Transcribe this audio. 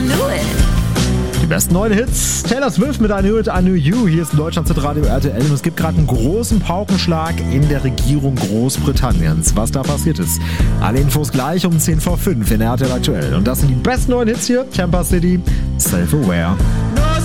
knew it. Die besten neuen Hits. Taylor Swift mit I Knew It, I Knew You. Hier ist Deutschland Radio RTL und es gibt gerade einen großen Paukenschlag in der Regierung Großbritanniens. Was da passiert ist. Alle Infos gleich um 10 vor 5 in RTL aktuell. Und das sind die besten neuen Hits hier. Tampa City, Self-Aware.